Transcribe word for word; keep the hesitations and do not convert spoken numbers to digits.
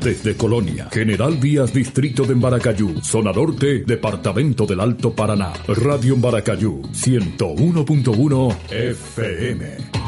desde Colonia, General Vías, Distrito de Embaracayú, Zona Norte, Departamento del Alto Paraná. Radio Embaracayú, ciento uno punto uno F M.